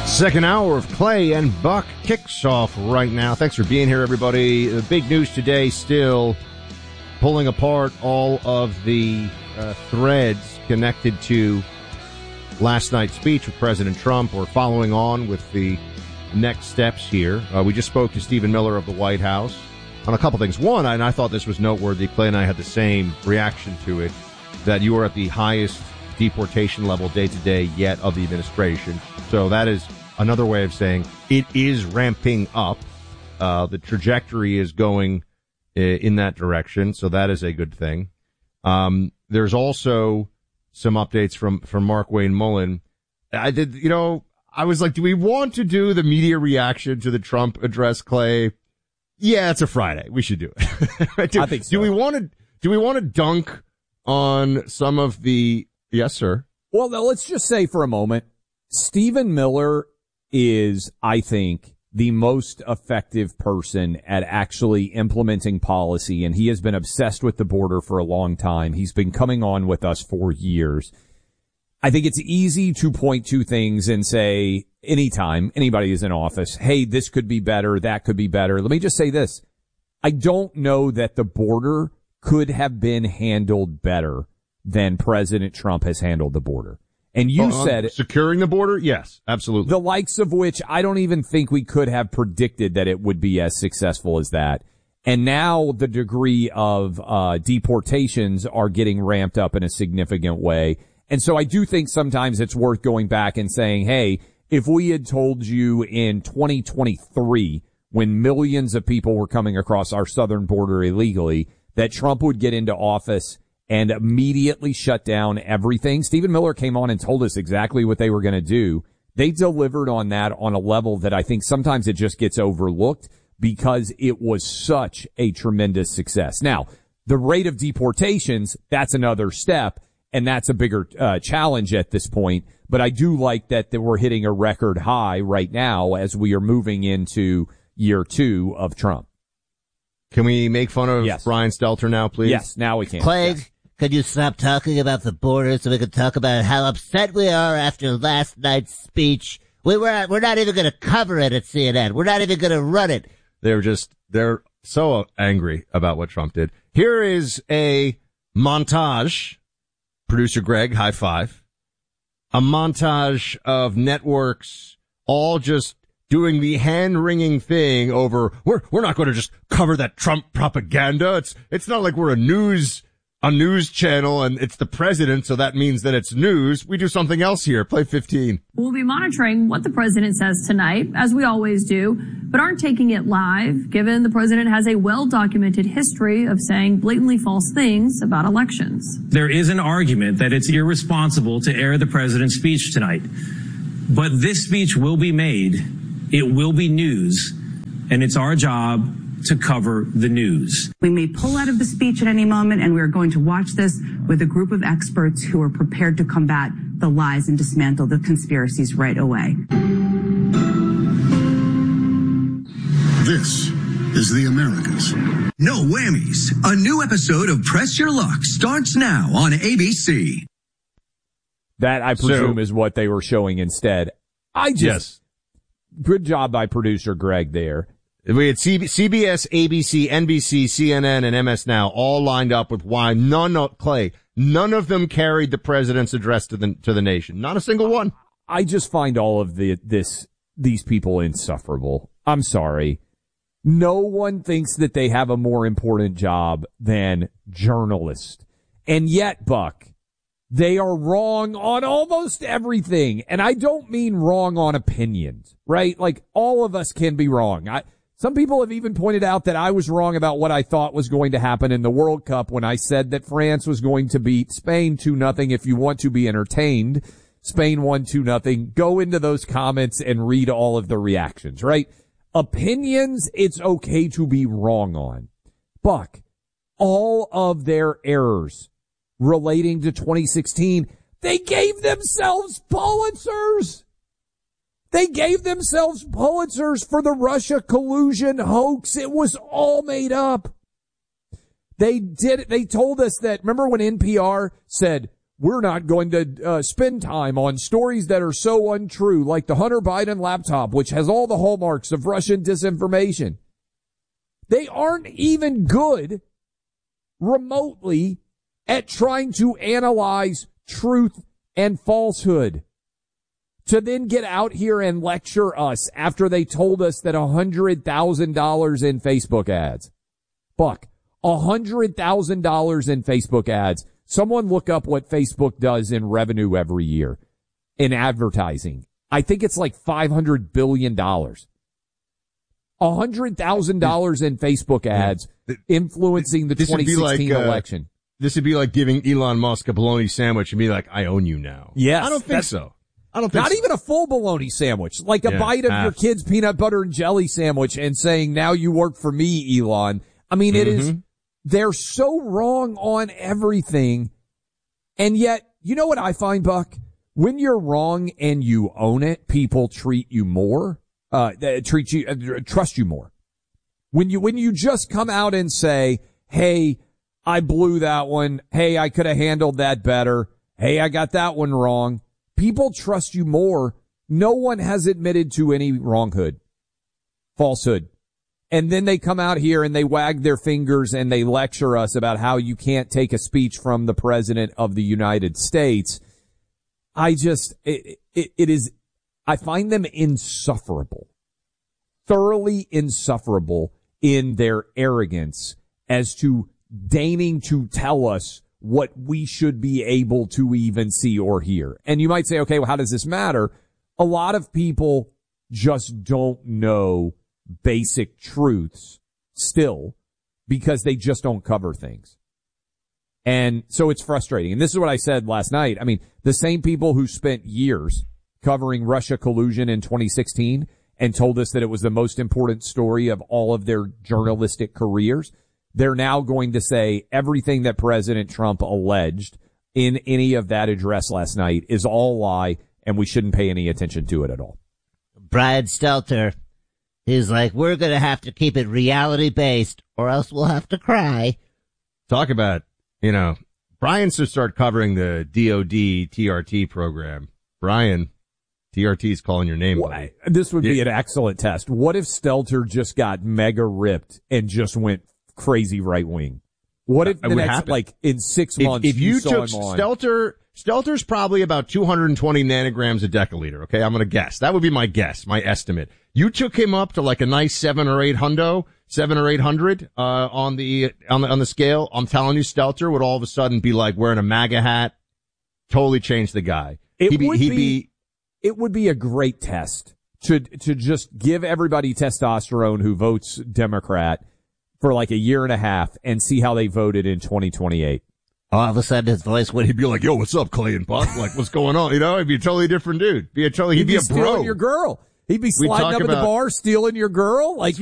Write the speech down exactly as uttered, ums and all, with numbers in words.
Second hour of Clay and Buck kicks off right now. Thanks for being here, everybody. The big news today still pulling apart all of the uh, threads connected to last night's speech with President Trump. We're following on with the next steps here. Uh, we just spoke to Stephen Miller of the White House on a couple things. One, and I thought this was noteworthy, Clay and I had the same reaction to it, that you are at the highest deportation level day to day yet of the administration. So that is another way of saying it is ramping up. Uh, the trajectory is going uh, in that direction. So that is a good thing. Um, there's also some updates from, from Mark Wayne Mullen. I did, you know, I was like, do we want to do the media reaction to the Trump address, Clay? Yeah, it's a Friday. We should do it. do, I think so. Do we want to, do we want to dunk on some of the, yes, sir. Well, now let's just say for a moment, Stephen Miller is, I think, the most effective person at actually implementing policy, and he has been obsessed with the border for a long time. He's been coming on with us for years. I think it's easy to point to things and say, anytime anybody is in office, hey, this could be better, that could be better. Let me just say this. I don't know that the border could have been handled better than President Trump has handled the border. And you uh, said securing the border? Yes, absolutely. The likes of which I don't even think we could have predicted that it would be as successful as that. And now the degree of uh deportations are getting ramped up in a significant way. And so I do think sometimes it's worth going back and saying, hey, if we had told you in twenty twenty-three, when millions of people were coming across our southern border illegally, that Trump would get into office and immediately shut down everything. Stephen Miller came on and told us exactly what they were going to do. They delivered on that on a level that I think sometimes it just gets overlooked because it was such a tremendous success. Now, the rate of deportations, that's another step, and that's a bigger uh, challenge at this point. But I do like that, that we're hitting a record high right now as we are moving into year two of Trump. Can we make fun of yes. Brian Stelter now, please? Yes, now we can. Clay, yes. Could you stop talking about the border so we can talk about how upset we are after last night's speech? We were, we're not even going to cover it at C N N. We're not even going to run it. They're just, they're so angry about what Trump did. Here is a montage. Producer Greg, high five. A montage of networks all just doing the hand-wringing thing over, we're, we're not going to just cover that Trump propaganda. It's, it's not like we're a news, a news channel and it's the president, so that means that it's news. We do something else here. Play fifteen. We'll be monitoring what the president says tonight, as we always do, but aren't taking it live, given the president has a well-documented history of saying blatantly false things about elections. There is an argument that it's irresponsible to air the president's speech tonight, but this speech will be made. It will be news, and it's our job to cover the news. We may pull out of the speech at any moment, and we are going to watch this with a group of experts who are prepared to combat the lies and dismantle the conspiracies right away. This is The Americans. No whammies. A new episode of Press Your Luck starts now on A B C. That, I presume, So, is what they were showing instead. I just... Yes. Good job by producer Greg there. We had C B S, A B C, N B C, C N N, and M S Now all lined up with why none of, Clay, none of them carried the president's address to the, to the nation. Not a single one. I just find all of the, this, these people insufferable. I'm sorry. No one thinks that they have a more important job than journalists. And yet, Buck, they are wrong on almost everything. And I don't mean wrong on opinions, right? Like, all of us can be wrong. I, some people have even pointed out that I was wrong about what I thought was going to happen in the World Cup when I said that France was going to beat Spain two nothing. If you want to be entertained, Spain won two nothing. Go into those comments and read all of the reactions, right? Opinions, it's okay to be wrong on. Buck, all of their errors relating to twenty sixteen, they gave themselves Pulitzers. They gave themselves Pulitzers for the Russia collusion hoax. It was all made up. They did, they told us that, remember when N P R said, we're not going to uh, spend time on stories that are so untrue, like the Hunter Biden laptop, which has all the hallmarks of Russian disinformation. They aren't even good remotely at trying to analyze truth and falsehood. To then get out here and lecture us after they told us that one hundred thousand dollars in Facebook ads. Buck, one hundred thousand dollars in Facebook ads. Someone look up what Facebook does in revenue every year in advertising. I think it's like five hundred billion dollars. one hundred thousand dollars in Facebook ads influencing the twenty sixteen like, uh, election. This would be like giving Elon Musk a bologna sandwich and be like, I own you now. Yes. I don't think so. I don't think Not so. even a full bologna sandwich, like a Yeah, bite of half. your kid's peanut butter and jelly sandwich and saying, now you work for me, Elon. I mean, it Mm-hmm. is, they're so wrong on everything. And yet, you know what I find, Buck? When you're wrong and you own it, people treat you more, uh, they treat you, uh, trust you more. When you, when you just come out and say, hey, I blew that one. Hey, I could have handled that better. Hey, I got that one wrong. People trust you more. No one has admitted to any wronghood, falsehood. And then they come out here and they wag their fingers and they lecture us about how you can't take a speech from the president of the United States. I just, it, it, it is, I find them insufferable, thoroughly insufferable in their arrogance as to deigning to tell us what we should be able to even see or hear. And you might say, okay, well, how does this matter? A lot of people just don't know basic truths still because they just don't cover things. And so it's frustrating. And this is what I said last night. I mean, the same people who spent years covering Russia collusion in twenty sixteen and told us that it was the most important story of all of their journalistic careers, they're now going to say everything that President Trump alleged in any of that address last night is all lie, and we shouldn't pay any attention to it at all. Brian Stelter, he's like, we're going to have to keep it reality-based or else we'll have to cry. Talk about, you know, Brian should start covering the D O D T R T program. Brian, T R T is calling your name. Well, this would be an excellent test. What if Stelter just got mega ripped and just went crazy right wing? What if the would next, happen. like in six If, months, if you, you saw took him on? Stelter, Stelter's probably about two hundred twenty nanograms a deciliter. Okay, I'm gonna guess. That would be my guess, my estimate. You took him up to like a nice seven or eight hundo, seven or eight hundred uh on the on the on the scale. I'm telling you, Stelter would all of a sudden be like wearing a MAGA hat. Totally change the guy. It he'd be, would he'd be, be it would be a great test to to just give everybody testosterone who votes Democrat for like a year and a half and see how they voted in twenty twenty-eight. All of a sudden his voice would he'd be like, yo, what's up, Clay and Buck? Like, what's going on? You know, he'd be a totally different dude. Be a totally, he'd, He'd be, be a stealing bro. your girl. He'd be We'd sliding talk up at the about- bar, stealing your girl. Like,